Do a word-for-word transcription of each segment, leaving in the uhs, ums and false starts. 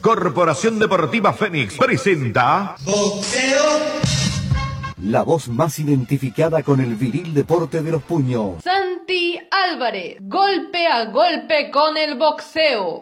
Corporación Deportiva Fénix presenta Boxeo. La voz más identificada con el viril deporte de los puños. Santi Álvarez, golpe a golpe con el boxeo.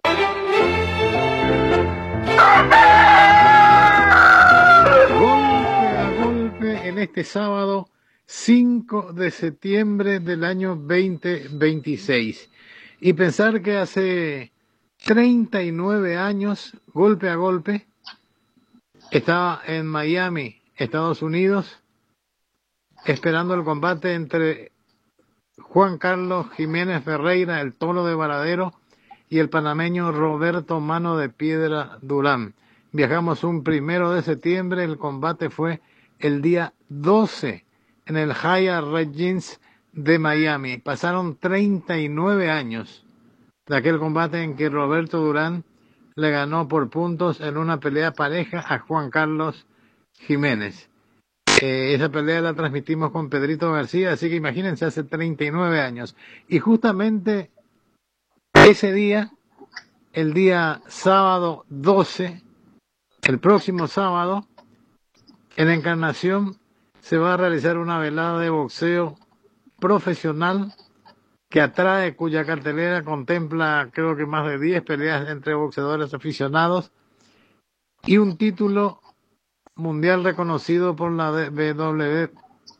Golpe a golpe en este sábado cinco de septiembre del año veinte veintiséis. Y pensar que hace treinta y nueve años, golpe a golpe, estaba en Miami, Estados Unidos, esperando el combate entre Juan Carlos Jiménez Ferreira, el Toro de Varadero, y el panameño Roberto Mano de Piedra Durán. Viajamos un primero de septiembre, el combate fue el día doce en el Hyatt Regency de Miami. Pasaron treinta y nueve años de aquel combate en que Roberto Durán le ganó por puntos en una pelea pareja a Juan Carlos Jiménez. Eh, esa pelea la transmitimos con Pedrito García, así que imagínense, hace treinta y nueve años. Y justamente ese día, el día sábado doce, el próximo sábado, en Encarnación, se va a realizar una velada de boxeo profesional que atrae, cuya cartelera contempla creo que más de diez peleas entre boxeadores aficionados y un título mundial reconocido por la W W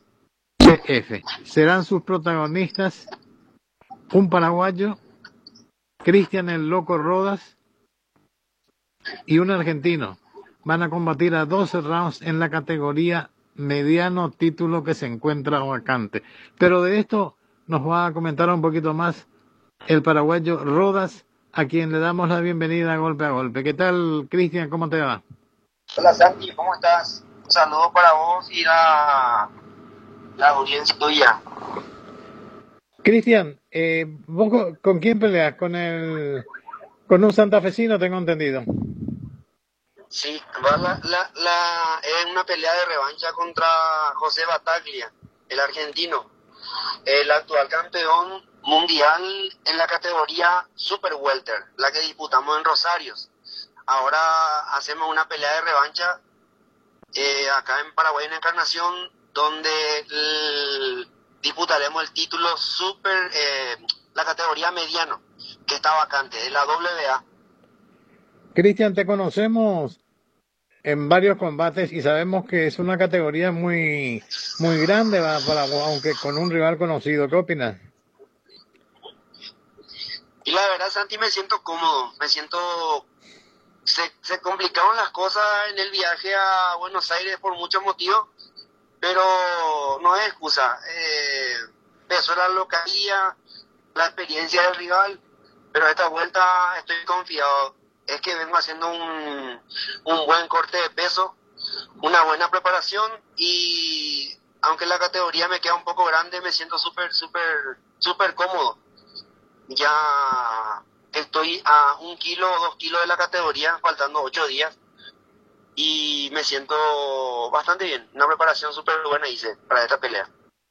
F. Serán sus protagonistas un paraguayo, Cristian el Loco Rodas, y un argentino. Van a combatir a doce rounds en la categoría mediano, título que se encuentra vacante. Pero de esto nos va a comentar un poquito más el paraguayo Rodas, a quien le damos la bienvenida a Golpe a Golpe. ¿Qué tal, Cristian? ¿Cómo te va? Hola, Santi, ¿cómo estás? Un saludo para vos y la, la audiencia tuya. Cristian, eh, ¿vos con, con quién peleas? ¿Con el con un santafesino, tengo entendido? Sí, va la, la, la, es una pelea de revancha contra José Bataglia, el argentino, el actual campeón mundial en la categoría Super Welter, la que disputamos en Rosarios. Ahora hacemos una pelea de revancha eh, acá en Paraguay, en Encarnación, donde el, disputaremos el título Super, eh, la categoría mediano, que está vacante, de la W A. Cristian, te conocemos en varios combates y sabemos que es una categoría muy muy grande para, para, aunque con un rival conocido. ¿Qué opinas? Y la verdad, Santi, me siento cómodo, me siento... Se, se complicaron las cosas en el viaje a Buenos Aires por muchos motivos, pero no es excusa. Eh, eso era lo que había, la experiencia del rival, pero esta vuelta estoy confiado. Es que vengo haciendo un, un buen corte de peso, una buena preparación, y aunque la categoría me queda un poco grande, me siento súper, súper, súper cómodo. Ya estoy a un kilo o dos kilos de la categoría, faltando ocho días, y me siento bastante bien. Una preparación súper buena hice para esta pelea.